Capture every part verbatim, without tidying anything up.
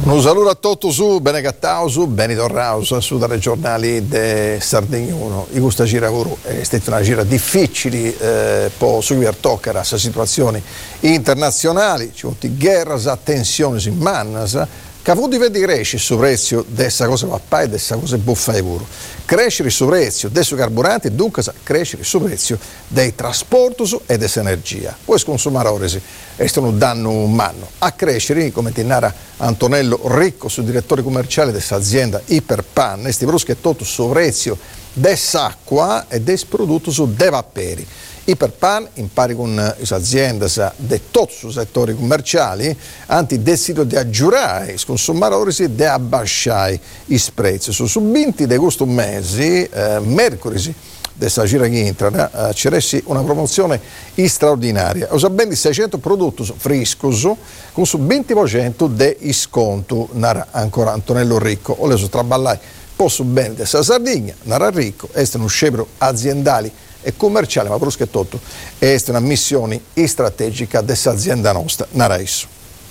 Un saluto a tutti su bene cattausu, bene torrausu, su dalle giornali de Sardegna uno. In questa gira è stata una gira difficile, eh, può subire toccare questa situazione internazionali, ci sono guerre, tensioni in mannas, che ha avuto di crescere sul prezzo di questa cosa papà e di questa cosa buffa e puro. Crescere sul prezzo dei carburanti e dunque crescere sul prezzo dei trasporti e dell'energia. Poi consumatori stanno dando un manno. A crescere, come tinara Antonello Ricco, su direttore commerciale di questa azienda Iperpan, questi bruschi tutto sul prezzo dell'acqua e dei prodotti su dei vapperi. Iperpan, in pari con le aziende di tutti i settori commerciali, hanno deciso di aggiurare i consumatori e di abbassare i prezzi. Su subinti di questo mese, eh, mercoledì, dessa gira che entra, eh, c'è una promozione straordinaria. Usa ben di seicento prodotti frescos con su venti per cento di sconto, narra ancora Antonello Ricco. O le so traballai, posso bene dessa Sardegna, narra Ricco, è uno scebro aziendali e commerciale, ma che tutto è una missione strategica dessa azienda nostra, narra isso.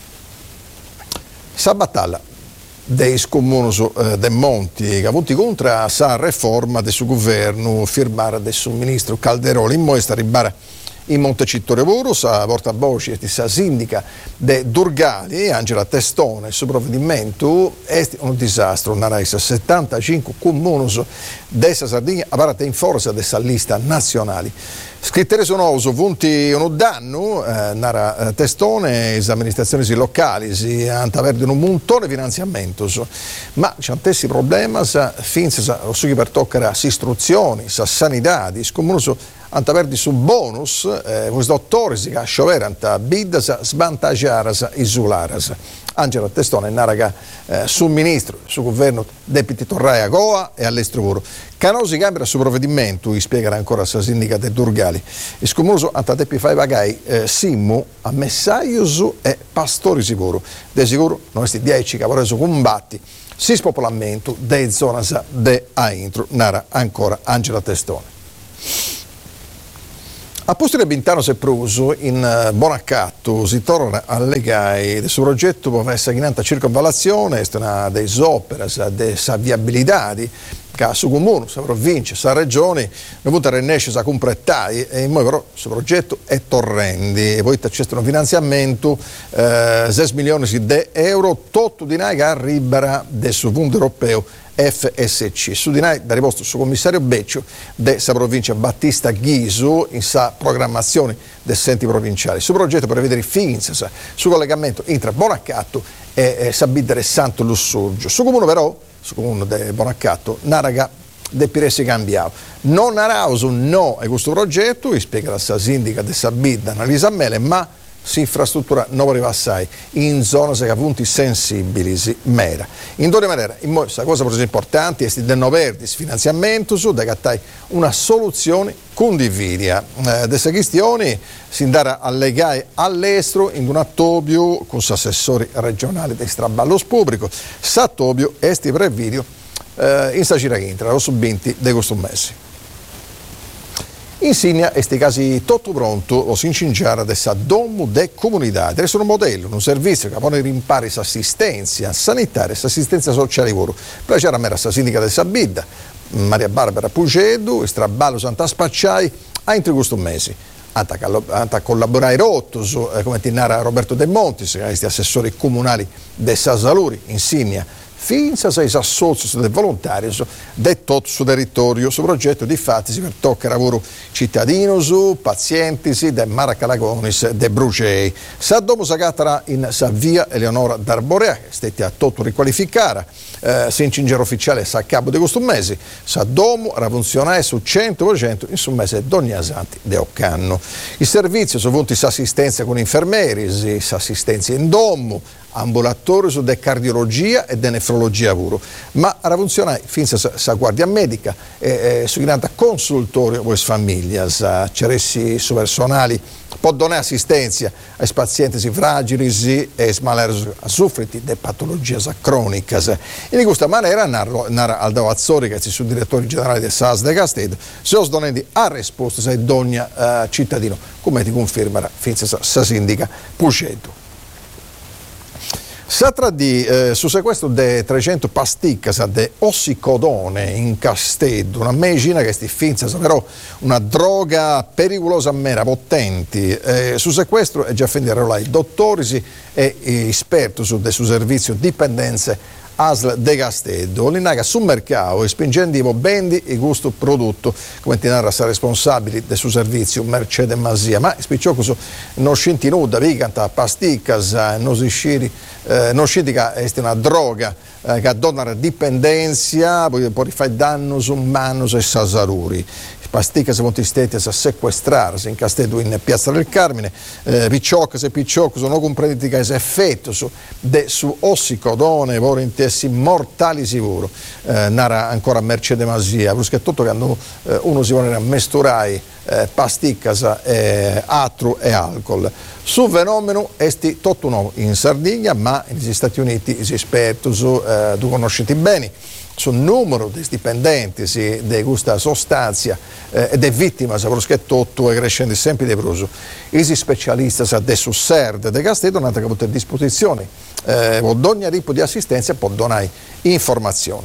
Sa battaglia dei comuni eh, dei Monti che ha avuto contro la riforma del suo governo firmata del suo ministro Calderoli in modo ribara in Montecitorio Voro, sa portavoce di sa sindaca de Durgali, Angela Testone, il suo provvedimento è un disastro, narraisa settantacinque comuni dessa Sardegna apparate in forza dessa lista nazionale. Scrittere sono uso, punti un danno, eh, narra Testone, le amministrazioni locali si hanno avuto un montone di finanziamento, ma c'è un tessi problema, finché si per toccare istruzioni, sanità, di comuni hanno avuto su bonus, eh, questi dottori che hanno scioperato biddas svantaggiaras isolaras. Angela Testone narra che eh, sul ministro, sul governo deputy Torrai a Goa e all'estero. Canosi cambia sul provvedimento, spiega ancora la sindaca de Durgali. Il comune hanno detto fai pagare eh, simmo a messaius e pastori sicuro. De sicuro noi questi dieci che vorrebbero combatti si spopolamento delle zone de Aintro, narra ancora Angela Testone. A posto di Bintano si è pruso in uh, Bonaccatto, si torna a legare del suo progetto per questa chinanta circonvallazione, è una delle opere, delle viabilità che su comune, su provincia, su regione, non può riesce a completare e poi però questo progetto è torrente e poi c'è un finanziamento eh, sei milioni di euro, tutto di noi che arriverà del suo fondo europeo F S C. Su di noi da riposto il suo commissario Beccio della provincia Battista Ghisu in sa programmazione dei senti provinciali. Su progetto per vedere Finza, su collegamento tra Bonaccatto e, e Sabidere Santo Lussurgio. Su comune però, su comune di Bonaccatto, Naraga de Piresi cambiato. Non narauso no a questo progetto, spiega la sindaca di Sabidda, Annalisa Mele, ma si infrastruttura non arriva assai in zone che punti sensibili mera. In ogni maniera, in questa cosa più importante è di non perdere finanziamento su da cattare una soluzione condivisa. Eh, questa questione si andrà a legare all'estero in un attobio con l'assessore regionale del Straballo Pubblico. S'attobio è sti prevideo eh, in sta gira che entra, lo subenti di questo mese. Insignia questi casi tutto pronto o si incingiara dessa domo de comunità. Deve essere un modello, un servizio che pone rimpari assistenza sanitaria e assistenza sociale di lavoro. Piacere a me la sindaca del Sabidda, Maria Barbara Pugedu, Straballo Santa Spacciai, a entro questo mese. A collaborare rotto su, eh, come ti narra Roberto De Montis, questi assessori comunali del Sasaluri, Insignia, finza sei associ del volontario del tutto sul territorio, su progetto di fatti si per tocca lavoro cittadino su pazienti del Maracalagonis de Brucei. Sa dopo Sagatara in sa via Eleonora d'Arborea, che stette a tutto riqualificare, eh, si incingere ufficiale sa capo di questo mese, sa domo era funzionare su cento per cento in su mese d'ogni asanti de Occanno. Il servizio su punti sa assistenza con infermieri, sa assistenza in domo, ambulatori su de cardiologia e de nefrologia puro, ma era funzionare finza sa, sa guardia medica e, e su grande consultorio per famiglie, c'eressi su personali può donare assistenza ai pazienti fragili e smalere soffriti di patologie croniche. E in questa maniera narra Aldo Azzori, che è il direttore generale del S A S de Castedo, si è donati a risposta ad ogni uh, cittadino, come ti confermerà finza sa, sa sindaca Pucetto. S'altra di eh, su sequestro de trecento pasticche de ossicodone in Casteddu, una medicina che sti finza, però una droga pericolosa mera, potenti. Eh, su sequestro è già finito là i dottori e esperti su del suo servizio dipendenze A S L de Casteddu, l'inaga sul mercato e spingendo i bendi e gusto prodotto, come ti narra sa responsabile del suo servizio Mercedes Masia, ma spicciocco non scinti nuda, vicanta pasticcas, non si sciri, eh, non scinti che è una droga eh, che dona dipendenza, poi può rifare danno su manos e sasaruri. Pasticche sono stati a sequestrarsi in Casteddu in Piazza del Carmine, eh, picciocche e picciocche sono comprenditi che effetto su, de, su ossicodone, vorrei intessi mortali sicuro, eh, nara ancora Mercedes Masia, perché tutto che hanno, eh, uno si vuole mesturare eh, pasticche, eh, atru e alcol. Sul fenomeno esti tutto nuovo in Sardegna, ma negli Stati Uniti si esperti, su, eh, tu conoscete bene, sul numero di dipendenti sì, di questa sostanza eh, ed è vittima perché tutto è crescendo sempre di più. I specialisti adesso serve di Casteddu hanno avuto a disposizione eh, ogni tipo di assistenza può donare informazioni.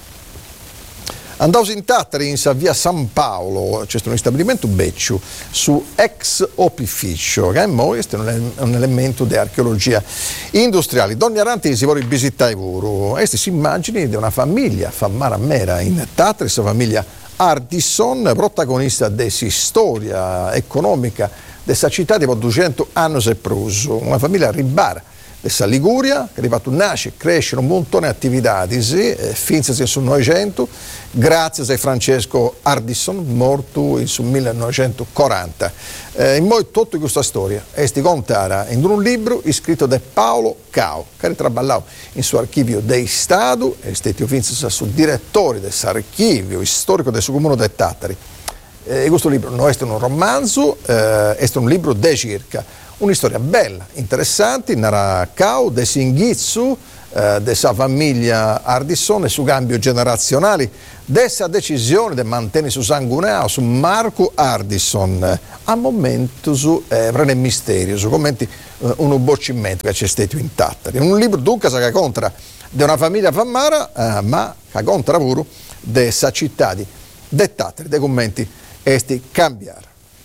Andavo in Tattari, in via San Paolo, c'è un stabilimento beccio su ex opificio, che è un elemento di archeologia industriale. Donne Aranti si vuole visitare pure. Queste si immagini di una famiglia, famara mera in Tattari, questa famiglia Ardisson, protagonista della storia economica della città di duecento anni e pruso. Una famiglia ribara della Liguria, che è arrivato nasce, cresce un montone di attività, sì, eh, finza sul Novecento, grazie a Francesco Ardisson, morto sul millenovecentoquaranta. Eh, in poi tutta questa storia è stata contata in un libro scritto da Paolo Cao, che ha traballato in suo archivio dei Stato, è stato finza sul direttore del suo archivio storico del suo comune di Tattari. Eh, questo libro non è un romanzo, eh, è un libro de circa. Una storia bella, interessante, narra Cao, de Singhizzu, eh, de sa famiglia Ardisson e su cambio generazionale, dessa decisione di mantenere su sanguineo su Marco Ardisson, a momento su eh, Rene Misterio, su commenti eh, un boccimento che c'è stato in Tattari. Un libro dunque che contra di una famiglia famara, eh, ma che contra pure de sa città di Tattari, dei commenti esti cambiare.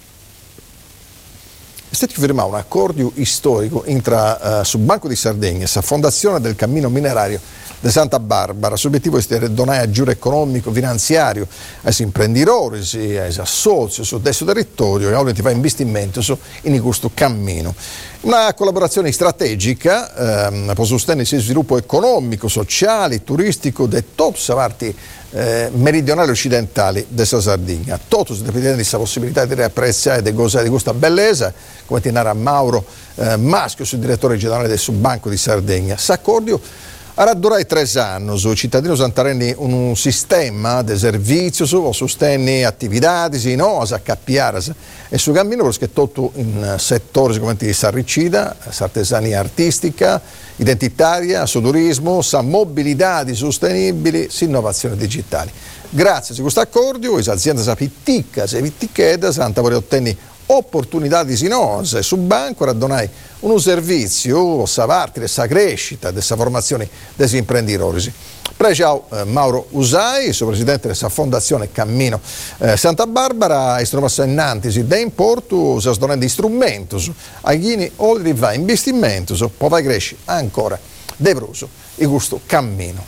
È stato firmato un accordo storico tra uh, sul Banco di Sardegna e la Fondazione del Cammino Minerario di Santa Barbara. L'obiettivo è di donare aggiuro economico, finanziario ai imprenditori, ai associ su questo territorio e ovviamente fa investimento su, in questo cammino. Una collaborazione strategica ehm, per sostenere il sviluppo economico, sociale, turistico di tutte le parti eh, meridionali e occidentali della Sardegna. Tutti dipende di questa possibilità di riapprezzare e di gozare di questa bellezza, come ti narra Mauro eh, Maschio, sul direttore generale del Subbanco di Sardegna. S'accordio a durare tre anni, i cittadini santarenni un sistema di servizi, su sostenere attività, sì, no, a cappiare e su cammino perché tutto in settori come ti sarricida, artesania artistica, identitaria, su turismo, sa mobilità sostenibili, su innovazione digitale. Grazie a questo accordo, le aziende sa pitticca, se pitticchetta, santa vuole ottenere opportunità di sinose sul banco, radonare un servizio, sa partire, sa crescita, della formazione degli imprenditori. Preciao eh, Mauro Usai, suo presidente della Fondazione Cammino eh, Santa Barbara, e sono passati innanzi da importo, si sono donando strumenti, a chi oltre va investimento, poi va a crescere ancora debruso in questo cammino.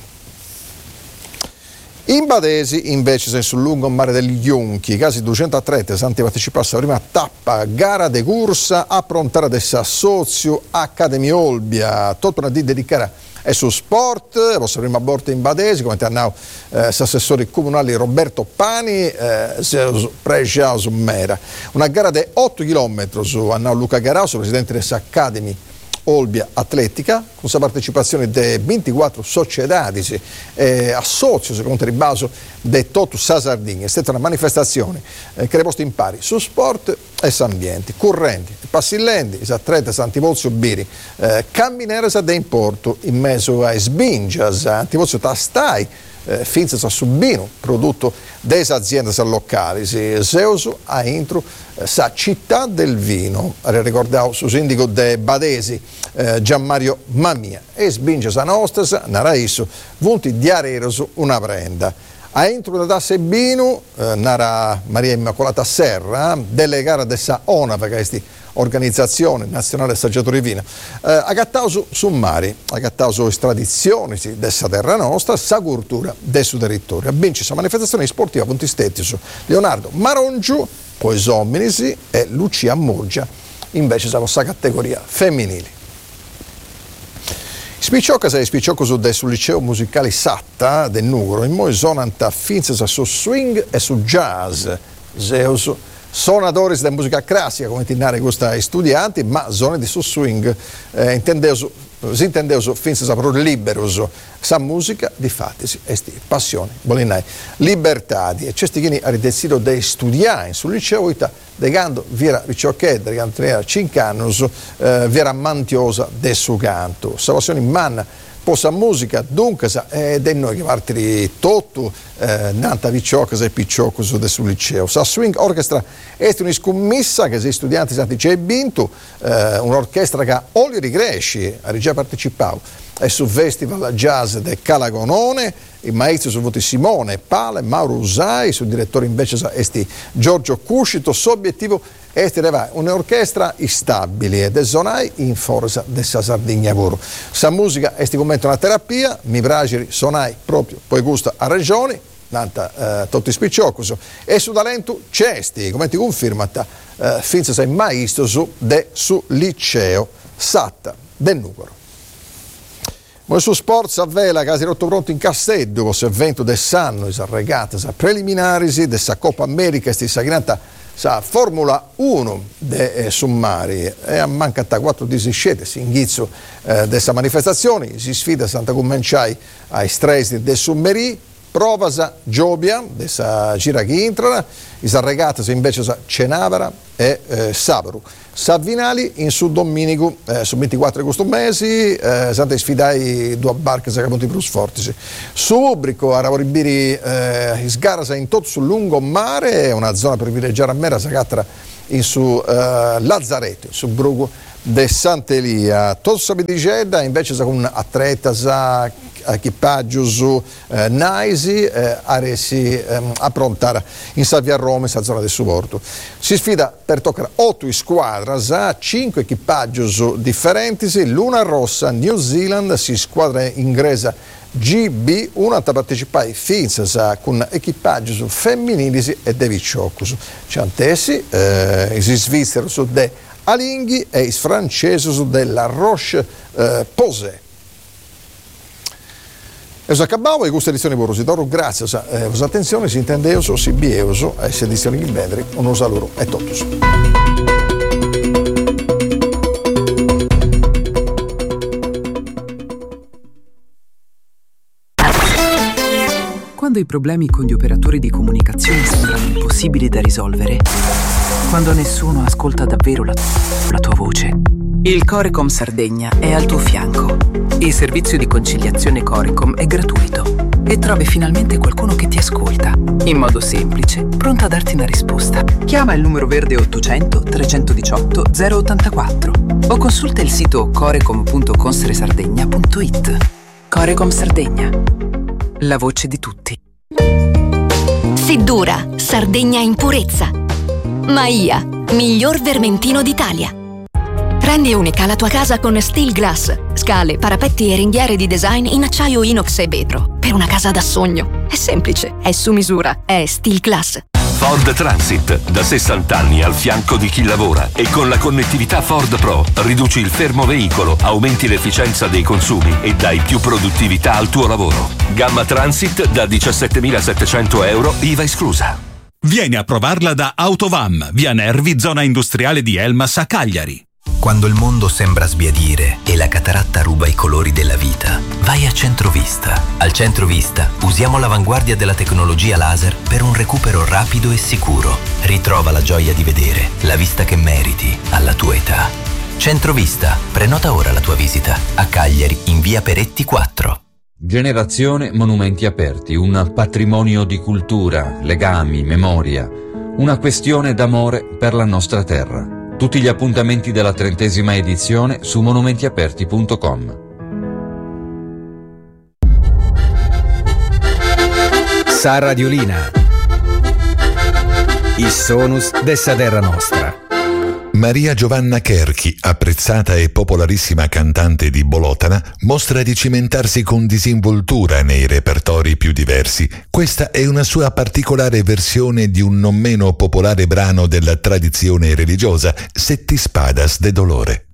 In Badesi invece sei sul lungomare degli Iunchi, quasi duecento atleti santi partecipassero alla prima tappa, gara de corsa, approntare del Sassozio, Accademia Olbia, tutto una di dedicare e su sport, la vostra prima volta in Badesi, come ti hanno eh, l'assessore comunale Roberto Pani, eh, Preciao su Mera. Una gara di otto chilometri su Annao Luca Garauso, presidente dell'Accademia Olbia Atletica, con la partecipazione di ventiquattro società eh, associ secondo il baso di Totu Sa Sardegna. È stata una manifestazione eh, che ha posto in pari su sport e su ambienti, correnti, passillendi, i atleti Antivozio Biri, eh, cammineres de importo in mezzo ai sbingias, Antivozio Tastai, eh, finza sa subino prodotto delle aziende locali, si Seuso a intro eh, sa città del vino, ricordavo su sindaco de Badesi eh, Gianmario Mamia, e sbinge sa nostra, naraiso, vunti diareroso una prenda. A intro da Sebino, eh, nara Maria Immacolata Serra, delegata dessa ONAV, che è questa organizzazione nazionale assaggiatori vino, eh, a Gattauso Summari, a Gattauso tradizioni sì, dessa terra nostra, sa cultura del suo territorio. A vince questa manifestazione sportiva punti stetici Leonardo Marongiu, poi Somminisi e Lucia Murgia, invece sa questa categoria femminili. Spicciocca sei spicciocco su sul liceo musicale Satta del Nugro, in moi sonanta finza su swing e su jazz, Zeus, suonatori della musica classica, come tinare questi studianti, ma zone di su swing, eh, intendeus, si intendeus finza pro liberus, sa musica di fattisi, esti passione, bolinai, libertà, e c'è chi ha ridecido dei studiare sul liceo, degando via ricciocchetta, degando tenere cinque anni, eh, vera mantiosa del suo canto. Sa passione manna, posa musica, dunque, ed è noi che partiri tutto, eh, nanta vicciocca e picciocco del suo liceo. Sa swing orchestra è una scommessa che se studianti santi c'è vinto, eh, un'orchestra che oli rigresci, ha già partecipato, è sul festival jazz del Calagonone, il maestro su voti Simone Pale, Mauro Usai, sul direttore invece esti Giorgio Cuscito, suo obiettivo è tenere un'orchestra stabile ed esonai in forza della Sardegna Voro. Sa musica è commento una terapia, mi piace sonai proprio, poi gusta a regioni, nanta eh, tutti spicciocchi, e su talento c'è sti, come ti confermata, eh, finza sei maestro su de su liceo Satta del Nugro. Ma su sport a vela che si è rotto pronto in Castello, questo evento del Sanno, sa regata, sa preliminari dessa Coppa America, stessa grande sa Formula uno de eh, Summari, e a mancata quattro disiscete, si inghizzo eh, dessa manifestazione, si sfida Santa Commenciai ai stresi del Summeri, prova sa Giobia, dessa gira che intra, sa regata invece sa Cenavara e eh, Sabaru. Savinali in Sud Dominico, eh, su ventiquattro di questo mese, eh, sante sfidai due barche che punti più forti. Su Ubrico, a Ravoribiri, eh, sgarra in tutto sul lungomare, una zona privilegiata a mera, sagatra in su eh, Lazzaretto, su Brugo de Sant'Elia. Tutto Sabidicedda invece sa con atleta, sa equipaggio su eh, Naisi, eh, aresi eh, approntare in Savia Roma, in zona del supporto. Si sfida per toccare otto squadre, sa cinque equipaggi differenti, Luna Rossa, New Zealand, si squadra inglese G B, una da partecipare finza con equipaggi femminili e de vicciocchi. Ciantessi, eh, si svizzero su de Alinghi e i francesi su della Roche eh, Posay. E se acabavo e questa edizione di Borositoro, grazie a eh, vostra attenzione, si intende uso, si bieuso, e se edizione di Bedri, un saluto e totus. Quando i problemi con gli operatori di comunicazione sembrano impossibili da risolvere, quando nessuno ascolta davvero la, la tua voce, il Corecom Sardegna è al tuo fianco. Il servizio di conciliazione Corecom è gratuito e trovi finalmente qualcuno che ti ascolta, in modo semplice, pronto a darti una risposta. Chiama il numero verde ottocento trecentodiciotto zero ottantaquattro o consulta il sito corecom punto consresardegna punto it. Corecom Sardegna, la voce di tutti. Seddura, Sardegna in purezza. Maia, miglior vermentino d'Italia. Rendi unica la tua casa con Steel Glass, scale, parapetti e ringhiere di design in acciaio inox e vetro, per una casa da sogno. È semplice, è su misura, è Steel Glass. Ford Transit, da sessanta anni al fianco di chi lavora, e con la connettività Ford Pro riduci il fermo veicolo, aumenti l'efficienza dei consumi e dai più produttività al tuo lavoro. Gamma Transit da diciassettemilasettecento euro, I V A esclusa. Vieni a provarla da Autovam, via Nervi, zona industriale di Elmas a Cagliari. Quando il mondo sembra sbiadire e la cataratta ruba i colori della vita, vai a Centrovista. Al Centrovista usiamo l'avanguardia della tecnologia laser per un recupero rapido e sicuro. Ritrova la gioia di vedere, la vista che meriti, alla tua età. Centrovista, prenota ora la tua visita. A Cagliari, in via Peretti quattro. Generazione Monumenti Aperti, un patrimonio di cultura, legami, memoria, una questione d'amore per la nostra terra. Tutti gli appuntamenti della trentesima edizione su monumenti aperti punto com. Sa Radiolina, il sonus dessa terra nostra. Maria Giovanna Cherchi, apprezzata e popolarissima cantante di Bolotana, mostra di cimentarsi con disinvoltura nei repertori più diversi. Questa è una sua particolare versione di un non meno popolare brano della tradizione religiosa, Setti Spadas de Dolore.